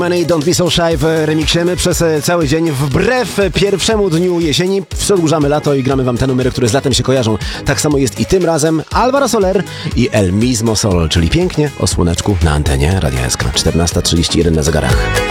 Don't Be So Shy w remiksie. My przez cały dzień, wbrew pierwszemu dniu jesieni, przedłużamy lato i gramy wam te numery, które z latem się kojarzą. Tak samo jest i tym razem Alvaro Soler i El Mismo Sol, czyli pięknie o słoneczku na antenie Radia SK. 14:31 na zegarach.